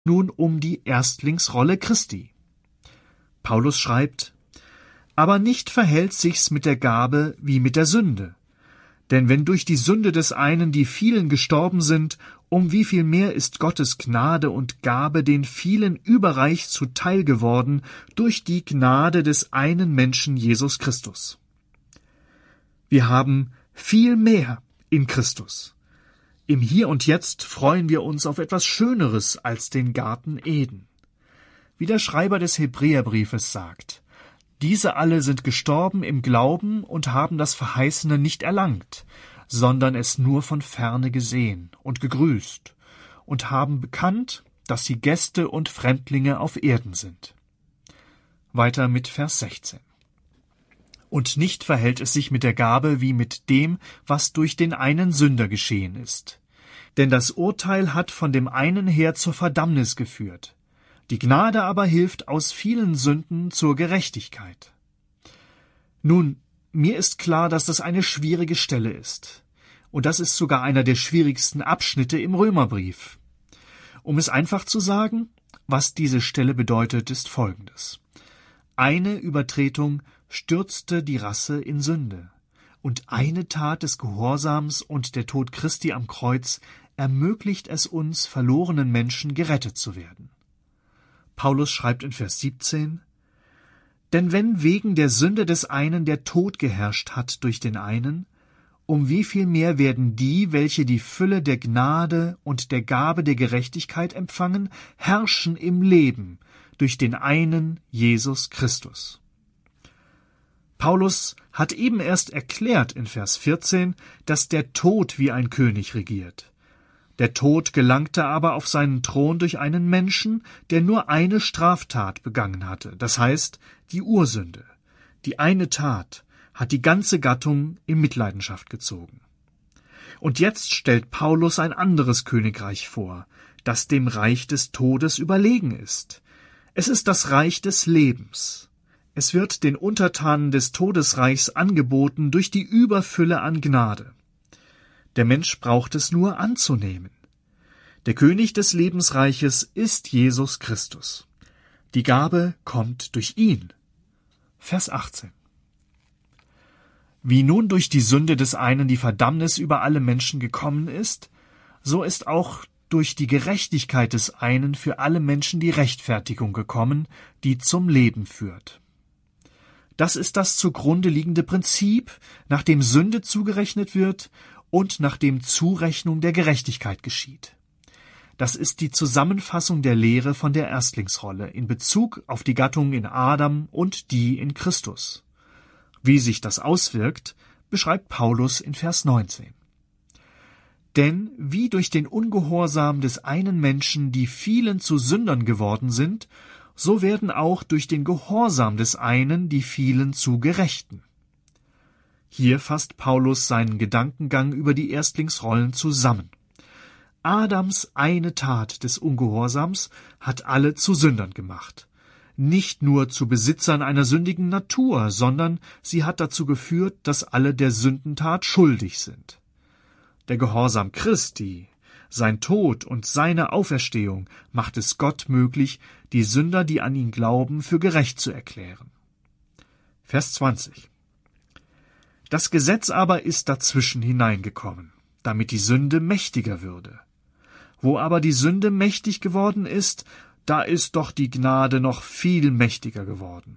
nun um die Erstlingsrolle Christi. Paulus schreibt: Aber nicht verhält sich's mit der Gabe wie mit der Sünde. Denn wenn durch die Sünde des einen die vielen gestorben sind, um wie viel mehr ist Gottes Gnade und Gabe den vielen überreich zuteil geworden durch die Gnade des einen Menschen Jesus Christus. Wir haben viel mehr in Christus. Im Hier und Jetzt freuen wir uns auf etwas Schöneres als den Garten Eden. Wie der Schreiber des Hebräerbriefes sagt: Diese alle sind gestorben im Glauben und haben das Verheißene nicht erlangt, sondern es nur von ferne gesehen und gegrüßt und haben bekannt, dass sie Gäste und Fremdlinge auf Erden sind. Weiter mit Vers 16. Und nicht verhält es sich mit der Gabe wie mit dem, was durch den einen Sünder geschehen ist. Denn das Urteil hat von dem einen her zur Verdammnis geführt. Die Gnade aber hilft aus vielen Sünden zur Gerechtigkeit. Nun, mir ist klar, dass das eine schwierige Stelle ist. Und das ist sogar einer der schwierigsten Abschnitte im Römerbrief. Um es einfach zu sagen, was diese Stelle bedeutet, ist Folgendes. Eine Übertretung stürzte die Rasse in Sünde. Und eine Tat des Gehorsams und der Tod Christi am Kreuz ermöglicht es uns, verlorenen Menschen gerettet zu werden. Paulus schreibt in Vers 17: Denn wenn wegen der Sünde des einen der Tod geherrscht hat durch den einen, um wie viel mehr werden die, welche die Fülle der Gnade und der Gabe der Gerechtigkeit empfangen, herrschen im Leben durch den einen Jesus Christus. Paulus hat eben erst erklärt in Vers 14, dass der Tod wie ein König regiert. Der Tod gelangte aber auf seinen Thron durch einen Menschen, der nur eine Straftat begangen hatte, das heißt die Ursünde. Die eine Tat hat die ganze Gattung in Mitleidenschaft gezogen. Und jetzt stellt Paulus ein anderes Königreich vor, das dem Reich des Todes überlegen ist. Es ist das Reich des Lebens. Es wird den Untertanen des Todesreichs angeboten durch die Überfülle an Gnade. Der Mensch braucht es nur anzunehmen. Der König des Lebensreiches ist Jesus Christus. Die Gabe kommt durch ihn. Vers 18. Wie nun durch die Sünde des einen die Verdammnis über alle Menschen gekommen ist, so ist auch durch die Gerechtigkeit des einen für alle Menschen die Rechtfertigung gekommen, die zum Leben führt. Das ist das zugrunde liegende Prinzip, nach dem Sünde zugerechnet wird und nach dem Zurechnung der Gerechtigkeit geschieht. Das ist die Zusammenfassung der Lehre von der Erstlingsrolle in Bezug auf die Gattung in Adam und die in Christus. Wie sich das auswirkt, beschreibt Paulus in Vers 19. Denn wie durch den Ungehorsam des einen Menschen die vielen zu Sündern geworden sind, so werden auch durch den Gehorsam des einen die vielen zu Gerechten. Hier fasst Paulus seinen Gedankengang über die Erstlingsrollen zusammen. Adams eine Tat des Ungehorsams hat alle zu Sündern gemacht. Nicht nur zu Besitzern einer sündigen Natur, sondern sie hat dazu geführt, dass alle der Sündentat schuldig sind. Der Gehorsam Christi, sein Tod und seine Auferstehung macht es Gott möglich, die Sünder, die an ihn glauben, für gerecht zu erklären. Vers 20. Das Gesetz aber ist dazwischen hineingekommen, damit die Sünde mächtiger würde. Wo aber die Sünde mächtig geworden ist, da ist doch die Gnade noch viel mächtiger geworden.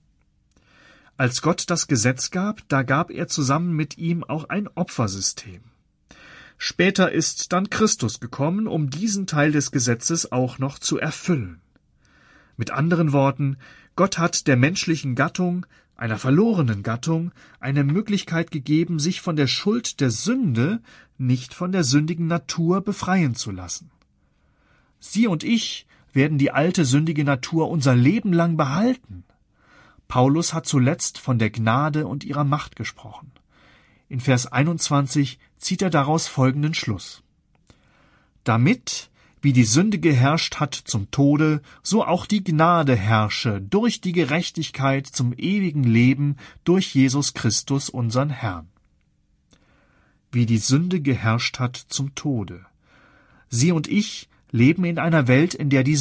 Als Gott das Gesetz gab, da gab er zusammen mit ihm auch ein Opfersystem. Später ist dann Christus gekommen, um diesen Teil des Gesetzes auch noch zu erfüllen. Mit anderen Worten, Gott hat der menschlichen Gattung, einer verlorenen Gattung, eine Möglichkeit gegeben, sich von der Schuld der Sünde, nicht von der sündigen Natur befreien zu lassen. Sie und ich werden die alte sündige Natur unser Leben lang behalten. Paulus hat zuletzt von der Gnade und ihrer Macht gesprochen. In Vers 21 zieht er daraus folgenden Schluss. Damit, wie die Sünde geherrscht hat zum Tode, so auch die Gnade herrsche durch die Gerechtigkeit zum ewigen Leben durch Jesus Christus, unseren Herrn. Wie die Sünde geherrscht hat zum Tode. Sie und ich leben in einer Welt, in der die